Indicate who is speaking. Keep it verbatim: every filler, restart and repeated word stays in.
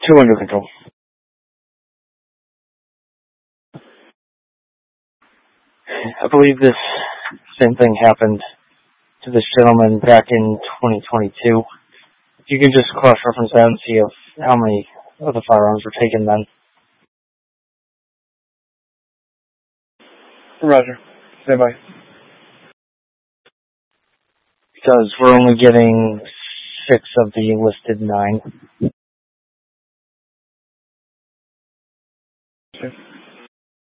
Speaker 1: Two under control. I believe this same thing happened to this gentleman back in twenty twenty-two. If you could just cross-reference that and see if how many of the firearms were taken then. Roger. Stand by. Because we're only getting six of the listed nine.